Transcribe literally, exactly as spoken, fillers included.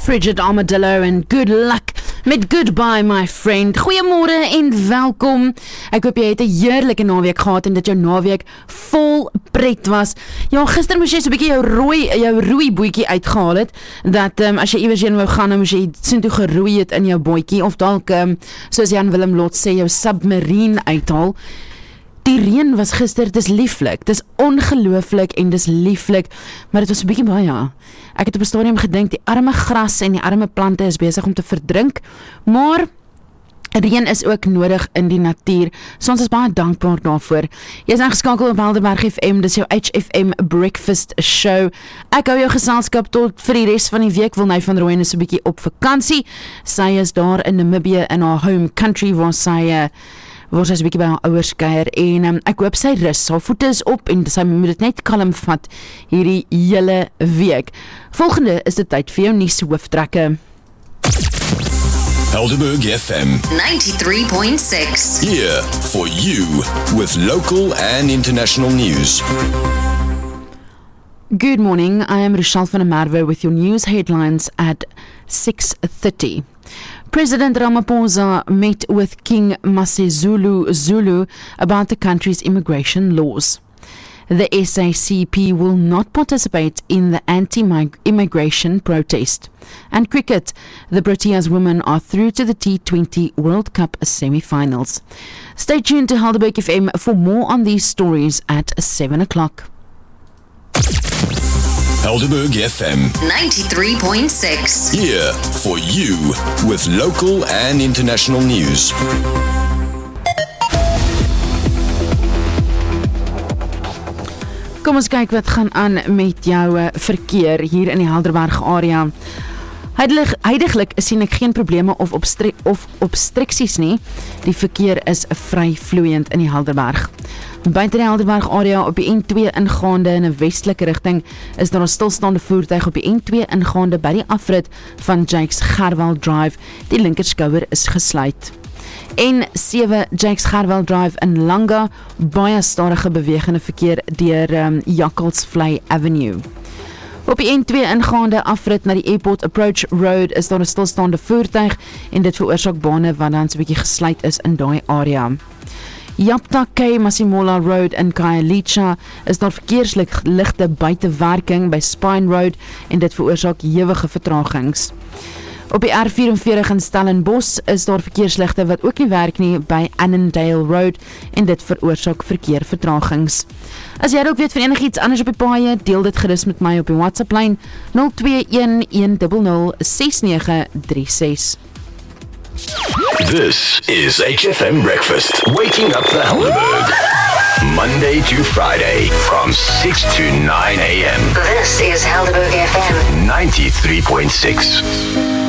Frigid Armadillo en good luck met Goodbye My Friend. Goeiemôre en welkom. Ek hoop jy het 'n heerlike naweek gehad en dat jou naweek vol pret was. Ja, gister moes jy so 'n bietjie jou rooi jou rooi bootjie uitgehaal het, dat um, as jy iewers heen wou gaan, dan moes jy soontoe geroei het in jou bootjie, of dalk um, soos Jan Willem Lot sê, jou submarine uithaal. Die reën was gister, dis lieflik, dis ongelooflik en dis lieflik, maar dit was 'n bietjie baie. Ek het op 'n stadium gedink, die arme gras en die arme plante is besig om te verdrink, maar reën is ook nodig in die natuur, so ons is baie dankbaar daarvoor. Jy is ingeskakel op Helderberg F M, dis jou H F M Breakfast Show. Ek hou jou geselskap tot vir die res van die week. Wilney van Rooyen is 'n bietjie op vakansie. Sy is daar in Namibië in haar home country waar sy uh, waar sy 'n bietjie by haar ouers kuier en um, ek hoop sy rus, haar voete is op en sy moet dit net kalm vat hierdie hele week. Volgende is dit tyd vir jou nuus hooftrekke. Helderberg F M ninety-three point six. here for you with local and international news. Good morning, I am Rochelle van der Merwe with your news headlines at six thirty. President Ramaphosa met with King Masizulu Zulu about the country's immigration laws. The S A C P will not participate in the anti-immigration protest. And cricket, the Proteas women are through to the T twenty World Cup semi-finals. Stay tuned to Helderberg F M for more on these stories at seven o'clock. Helderberg F M ninety-three point six. here for you with local and international news. Kom ons kyk wat gaan aan met jou uh, verkeer hier in die Helderberg area. Huidiglik sien ek geen probleme of, obstre of obstruksies nie. Die verkeer is vry vloeiend in die Helderberg. Buiten die Helderberg area op die N twee ingaande in 'n westelike rigting is daar 'n stilstaande voertuig op die N twee ingaande by die afrit van Jakes Gerwel Drive. Die linkerskouer is gesluit. N sewe Jakes Gerwel Drive in Langa, baie stadige bewegende verkeer deur um, Jakkalsvlei Avenue. Op die N twee ingaande afrit na die Airport Approach Road is daar 'n stilstaande voertuig en dit veroorsaak bane wat dan so 'n bietjie gesluit is in daai area. Yapta K Masimola Road in Khayelitsha is daar verkeersligte buite werking by Spine Road en dit veroorsaak ewige vertragings. Op die R vyf-en-veertig in Stellenbosch is daar verkeersligte wat ook nie werk nie by Annandale Road en dit veroorsaak verkeervertragings. As jy ook weet van enigiets anders op die paaie, deel dit gerus met my op die WhatsApp lyn nul twee een een nul nul ses nege drie ses. This is H F M Breakfast, waking up the Helderberg. Monday to Friday from six to nine a m This is Helderberg F M ninety-three point six.